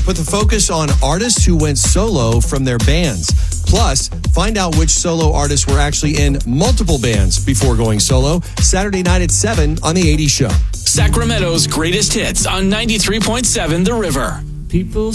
put the focus on artists who went solo from their bands. Plus, find out which solo artists were actually in multiple bands before going solo. Saturday night at 7 on The 80s Show. Sacramento's greatest hits on 93.7 The River. People